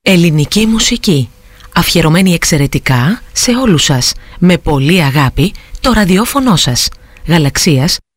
Ελληνική μουσική, αφιερωμένη εξαιρετικά σε όλους σας, με πολύ αγάπη, το ραδιόφωνο σας, Γαλαξίας